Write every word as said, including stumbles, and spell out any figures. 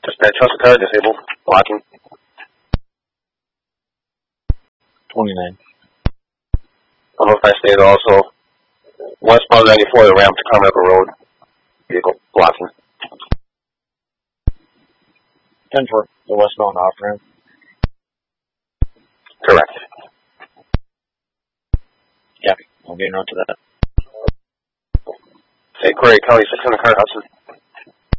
Dispatch Hudson car disabled. Blocking. twenty-nine. one oh five state also. Westbound ninety-four, the ramp to Carmichael Road. Vehicle blocking. ten four, the westbound off ramp. Correct. Yeah, I'll get a note to that. Say, Query County, six hundred car Hudson.